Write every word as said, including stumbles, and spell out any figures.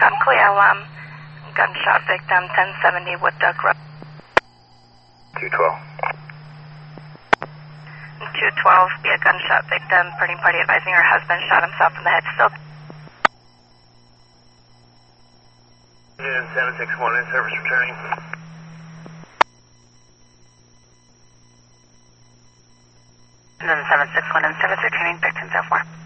I'm Cleo, um, gunshot victim, ten seventy Wood Duck Road. two twelve. two twelve, be a gunshot victim, burning party advising her husband shot himself in the head. Still. Unit seven six one in service returning. And then seven six one in service returning, victim so far.